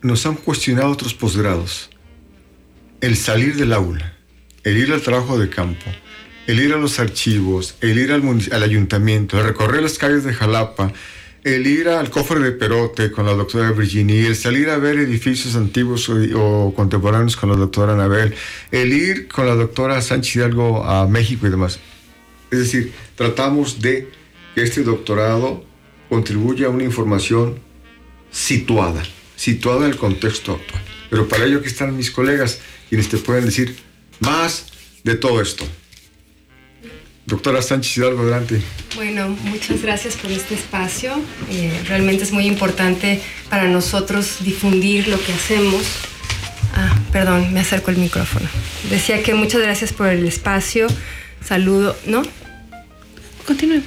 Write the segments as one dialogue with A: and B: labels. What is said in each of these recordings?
A: nos han cuestionado otros posgrados. El salir del aula, el ir al trabajo de campo, el ir a los archivos, el ir al ayuntamiento, el recorrer las calles de Jalapa, el ir al cofre de Perote con la doctora Virginie, el salir a ver edificios antiguos o contemporáneos con la doctora Anabel, el ir con la doctora Sánchez Hidalgo a México y demás. Es decir, tratamos de que este doctorado contribuya a una información situada en el contexto actual. Pero para ello aquí están mis colegas, quienes te pueden decir más de todo esto. Doctora Sánchez Hidalgo, adelante.
B: Bueno, muchas gracias por este espacio. Realmente es muy importante para nosotros difundir lo que hacemos. Perdón, me acerco el micrófono. Decía que muchas gracias por el espacio. Saludo, ¿no?
C: Continúe.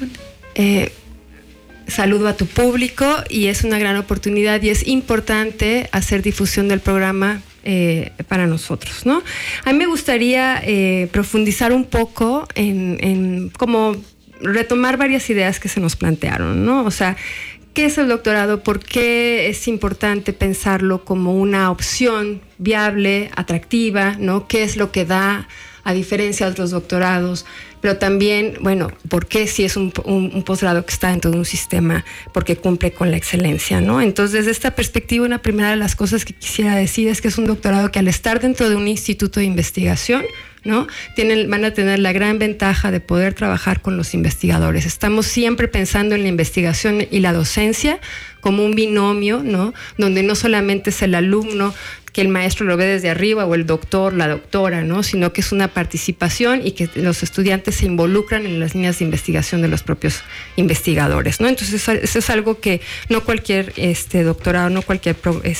B: Saludo a tu público y es una gran oportunidad y es importante hacer difusión del programa para nosotros, ¿no? A mí me gustaría profundizar un poco en como retomar varias ideas que se nos plantearon, ¿no? O sea, ¿qué es el doctorado? ¿Por qué es importante pensarlo como una opción viable, atractiva, ¿no? ¿Qué es lo que da a diferencia de otros doctorados? Pero también, bueno, ¿por qué si es un posgrado que está dentro de un sistema? Porque cumple con la excelencia, ¿no? Entonces, desde esta perspectiva, una primera de las cosas que quisiera decir es que es un doctorado que al estar dentro de un instituto de investigación, ¿no? Van a tener la gran ventaja de poder trabajar con los investigadores. Estamos siempre pensando en la investigación y la docencia como un binomio, ¿no? Donde no solamente es el alumno, que el maestro lo ve desde arriba, o el doctor, la doctora, ¿no? Sino que es una participación y que los estudiantes se involucran en las líneas de investigación de los propios investigadores, ¿no? Entonces, eso es algo que no cualquier doctorado, no cualquier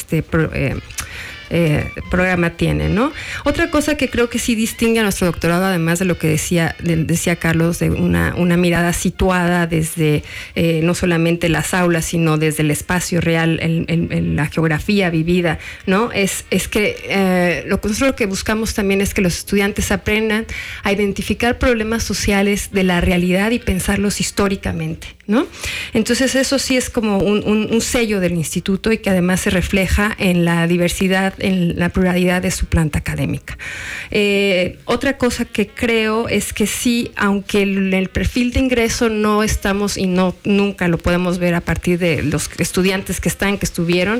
B: programa tiene, ¿no? Otra cosa que creo que sí distingue a nuestro doctorado, además de lo que decía Carlos, de una mirada situada desde no solamente las aulas, sino desde el espacio real, en la geografía vivida, ¿no? Es que nosotros lo que buscamos también es que los estudiantes aprendan a identificar problemas sociales de la realidad y pensarlos históricamente, ¿no? Entonces eso sí es como un sello del instituto y que además se refleja en la diversidad, en la pluralidad de su planta académica. Otra cosa que creo es que sí, aunque en el perfil de ingreso no estamos y nunca lo podemos ver a partir de los estudiantes que estuvieron,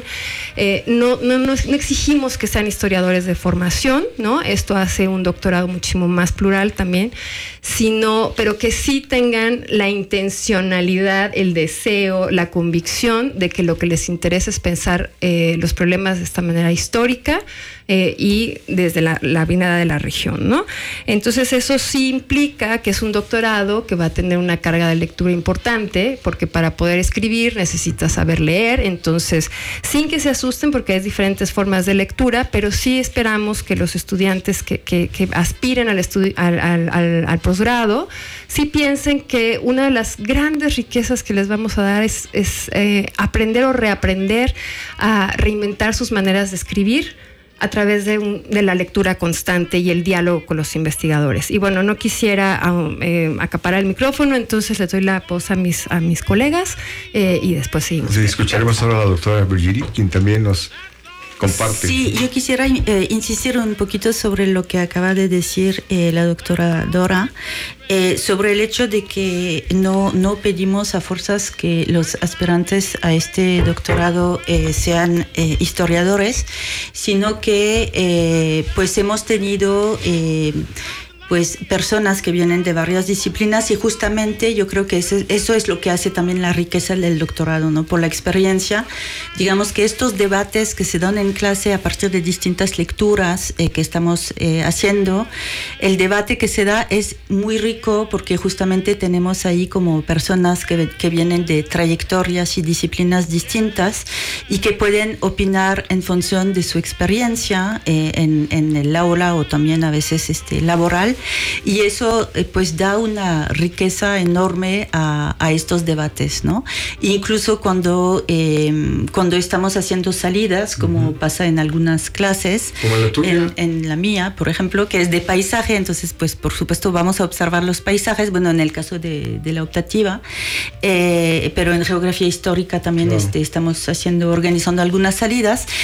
B: no exigimos que sean historiadores de formación, ¿no? Esto hace un doctorado muchísimo más plural también, pero que sí tengan la intencionalidad, el deseo, la convicción de que lo que les interesa es pensar los problemas de esta manera histórica y desde la mirada de la región, ¿no? Entonces eso sí implica que es un doctorado que va a tener una carga de lectura importante, porque para poder escribir necesitas saber leer, entonces sin que se asusten porque hay diferentes formas de lectura, pero sí esperamos que los estudiantes que aspiren al posgrado sí piensen que una de las grandes riquezas que les vamos a dar es aprender o reaprender a reinventar sus maneras de escribir a través de la lectura constante y el diálogo con los investigadores. Y bueno, no quisiera acaparar el micrófono, entonces le doy la voz a mis colegas y después seguimos.
A: Sí, escucharemos ahora a la doctora Virginie, quien también nos comparte.
C: Sí, yo quisiera insistir un poquito sobre lo que acaba de decir la doctora Dora, sobre el hecho de que no pedimos a fuerzas que los aspirantes a este doctorado sean historiadores, sino que pues hemos tenido pues personas que vienen de varias disciplinas y justamente yo creo que eso es lo que hace también la riqueza del doctorado, ¿no? Por la experiencia, digamos que estos debates que se dan en clase a partir de distintas lecturas que estamos haciendo, el debate que se da es muy rico porque justamente tenemos ahí como personas que vienen de trayectorias y disciplinas distintas y que pueden opinar en función de su experiencia en el aula o también a veces laboral. Y eso pues da una riqueza enorme a estos debates, ¿no? Incluso cuando estamos haciendo salidas, como pasa en algunas clases,
A: como la tuya,
C: en la mía, por ejemplo, que es de paisaje, entonces pues por supuesto vamos a observar los paisajes, bueno, en el caso de la optativa, pero en geografía histórica también claro. Estamos organizando algunas salidas